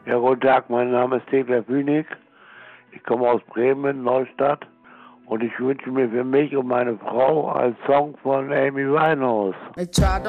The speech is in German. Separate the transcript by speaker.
Speaker 1: Ja, guten Tag, mein Name ist Thekla Bühnig. Ich komme aus Bremen, Neustadt. Und ich wünsche mir für mich und meine Frau einen Song von Amy Winehouse.